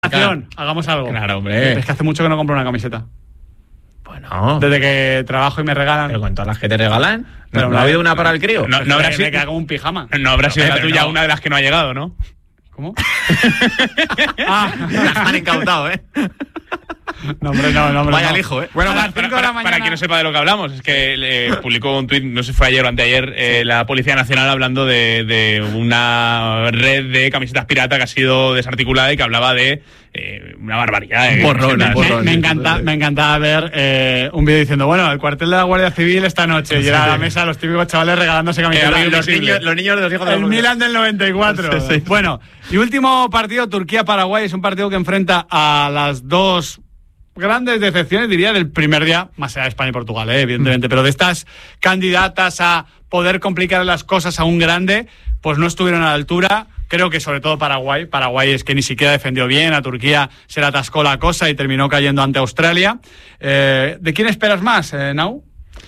Hagamos algo. Claro, hombre. Es que hace mucho que no compro una camiseta. Bueno. Desde que trabajo y me regalan. Pero con todas las que te regalan. Pero ¿No ha habido una para el crío? No habrá sido. Me queda como un pijama. No habrá sido la tuya no. una de las que no ha llegado, ¿no? ¿Cómo? Las han incautado, ¿eh? No, hombre, no. Vaya no. al hijo, ¿eh? Bueno, a las 5 de la mañana. Para quien no sepa de lo que hablamos, es que publicó un tuit, no sé si fue ayer o anteayer, la Policía Nacional hablando de una red de camisetas pirata que ha sido desarticulada y que hablaba de una barbaridad. Me encantaba ver un vídeo diciendo, bueno, el cuartel de la Guardia Civil esta noche, y era a la mesa los típicos chavales regalándose camisetas. Los niños de los hijos de El Milan del 94. Sí. Bueno, y último partido, Turquía-Paraguay, es un partido que enfrenta a las dos grandes decepciones, diría, del primer día, más allá de España y Portugal, evidentemente, pero de estas candidatas a poder complicar las cosas a un grande, pues no estuvieron a la altura. Creo que sobre todo Paraguay es que ni siquiera defendió bien, a Turquía se le atascó la cosa y terminó cayendo ante Australia. ¿De quién esperas más, Nau?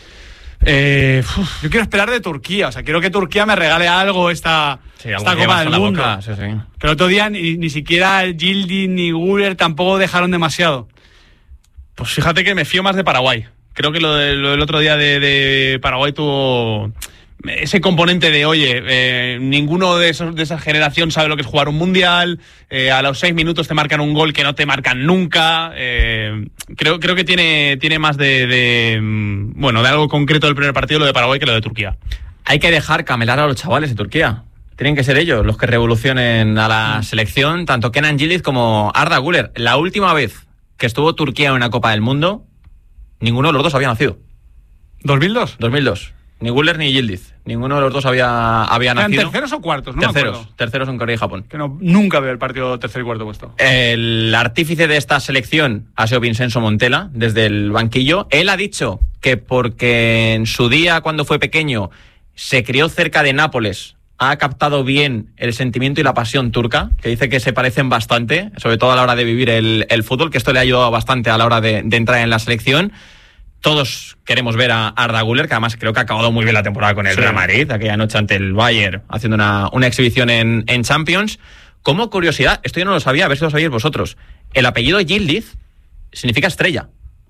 Yo quiero esperar de Turquía, o sea, quiero que Turquía me regale algo esta Copa del Mundo. Boca, sí. Que el otro día ni siquiera Yildiz ni Güler tampoco dejaron demasiado. Pues fíjate que me fío más de Paraguay. Creo que lo del otro día de Paraguay tuvo ese componente de, oye, ninguno de esa generación sabe lo que es jugar un mundial, a los 6 minutos te marcan un gol que no te marcan nunca. Creo que tiene más de algo concreto del primer partido lo de Paraguay que lo de Turquía. Hay que dejar camelar a los chavales de Turquía. Tienen que ser ellos los que revolucionen a la selección, tanto Kenan Yildiz como Arda Güler. La última vez que estuvo Turquía en una Copa del Mundo, ninguno de los dos había nacido. ¿2002? 2002. Ni Güler ni Yildiz. Ninguno de los dos había nacido. ¿Terceros o cuartos? No terceros en Corea y Japón. Que nunca veo el partido tercer y cuarto puesto. El artífice de esta selección ha sido Vincenzo Montella, desde el banquillo. Él ha dicho que porque en su día, cuando fue pequeño, se crió cerca de Nápoles, ha captado bien el sentimiento y la pasión turca, que dice que se parecen bastante, sobre todo a la hora de vivir el fútbol, que esto le ha ayudado bastante a la hora de entrar en la selección. Todos queremos ver a Arda Güler, que además creo que ha acabado muy bien la temporada con el Real Madrid, aquella noche ante el Bayern, haciendo una exhibición en Champions. Como curiosidad, esto yo no lo sabía, a ver si lo sabíais vosotros, el apellido Yildiz significa estrella.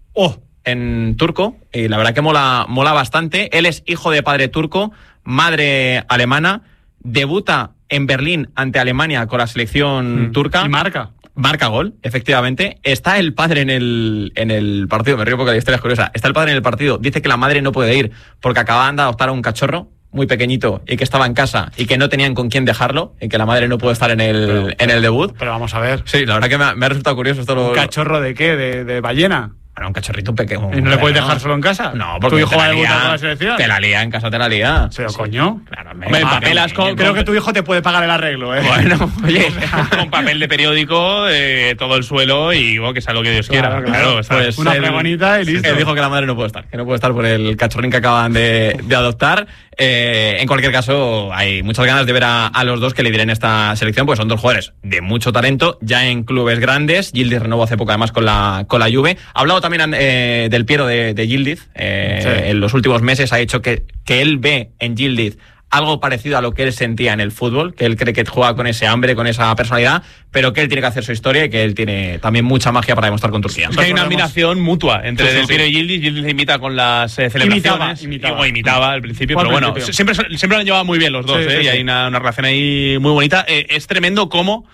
En turco, y la verdad que mola bastante. Él es hijo de padre turco, madre alemana, debuta en Berlín ante Alemania con la selección turca. Y marca gol, efectivamente. Está el padre en el partido, me río porque la historia es curiosa. Está el padre en el partido, dice que la madre no puede ir porque acababan de adoptar a un cachorro muy pequeñito y que estaba en casa y que no tenían con quién dejarlo y que la madre no puede estar en el debut. Pero vamos a ver. Sí, la verdad que me ha resultado curioso esto. ¿Un cachorro de qué? ¿De ballena? Bueno, un cachorrito pequeño. ¿Y no le puedes dejar solo en casa? No, porque ¿Tu hijo va a debutar con la selección? Te la lía, en casa te la lía. Pero coño. Claramente. Creo que tu hijo te puede pagar el arreglo, ¿eh? Bueno, oye. Con papel de periódico, todo el suelo y que sea lo que Dios quiera. Claro, pues una pregonita y listo. Él dijo que la madre no puede estar, que no puede estar por el cachorrín que acaban de adoptar. En cualquier caso, hay muchas ganas de ver a los dos que lideren esta selección, porque son dos jugadores de mucho talento, ya en clubes grandes. Yildiz renovó hace poco además con la Juve. Ha hablado también del Piero de Yildiz. En los últimos meses ha dicho que él ve en Yildiz algo parecido a lo que él sentía en el fútbol, que él cree que juega con ese hambre, con esa personalidad, pero que él tiene que hacer su historia y que él tiene también mucha magia para demostrar con Turquía. Es que hay una admiración mutua entre Del Piero y Yildiz. Yildiz imita con las celebraciones. Imitaba al principio, pero bueno, siempre lo han llevado muy bien los dos, y hay una relación ahí muy bonita. Es tremendo cómo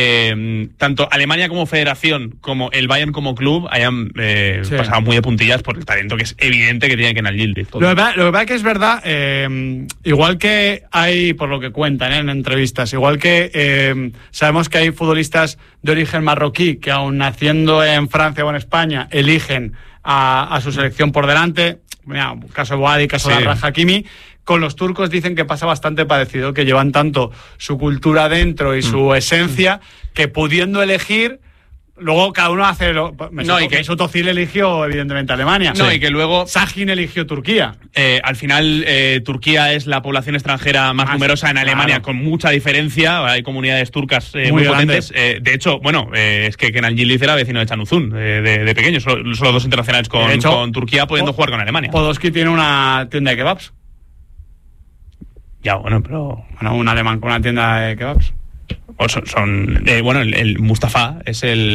tanto Alemania como federación, como el Bayern como club, hayan pasado muy de puntillas por el talento que es evidente que tiene Kenan Yildiz. Lo que pasa es que es verdad, igual que hay, por lo que cuentan en entrevistas, igual que sabemos que hay futbolistas de origen marroquí que aun naciendo en Francia o en España eligen a su selección por delante. Mira, caso de Boadi, caso de Achraf Hakimi. Con los turcos dicen que pasa bastante parecido, que llevan tanto su cultura dentro y su esencia, que pudiendo elegir, luego cada uno hace Mesut Özil eligió evidentemente Alemania. Y que luego Sahin eligió Turquía. Al final Turquía es la población extranjera más numerosa en Alemania, con mucha diferencia. Hay comunidades turcas muy potentes. De hecho, es que Kenan Yildiz era vecino de Can Uzun de pequeño. Solo dos internacionales con Turquía pudiendo jugar con Alemania. Podolski tiene una tienda de kebabs. Ya, pero un alemán con una tienda de kebabs. bueno, el Mustafa es el